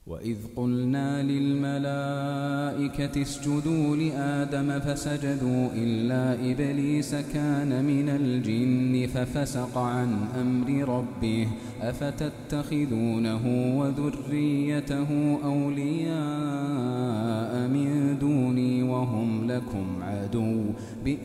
وإذ قلنا للملائكة اسجدوا لآدم فسجدوا إلا إبليس كان من الجن ففسق عن أمر ربه أفتتخذونه وذريته أولياء من دوني وهم لكم عدو بئس